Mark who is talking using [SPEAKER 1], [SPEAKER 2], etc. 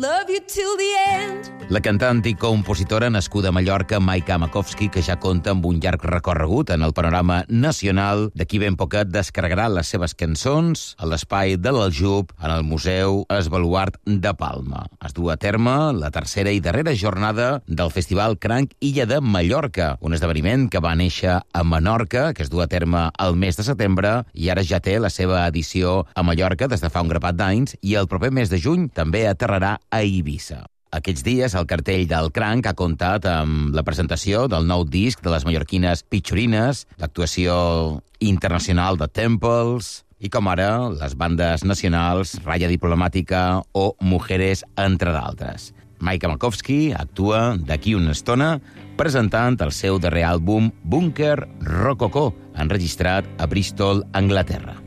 [SPEAKER 1] love you till the end.
[SPEAKER 2] La cantant i compositora nascuda a Mallorca, Maika Makovsky, que ja compta amb un llarg recorregut en el panorama nacional, d'aquí ben poquet descarregarà les seves cançons a l'espai de l'Aljub en el Museu Esbaluart de Palma. Es du a terme la tercera i darrera jornada del Festival Cranc Illa de Mallorca, un esdeveniment que va néixer a Menorca, que es du a terme al mes de setembre, i ara ja té la seva edició a Mallorca des de fa un grapat d'anys, i el proper mes de juny també aterrarà a Eivissa. Aquests dies, el cartell del Cranc ha comptat amb la presentació del nou disc de les mallorquines Pitxorines, l'actuació internacional de Temples, i com ara, les bandes nacionals Raya Diplomàtica o Mujeres, entre d'altres. Maika Makovsky actua d'aquí una estona presentant el seu darrer àlbum Bunker Rococó, enregistrat a Bristol, Anglaterra.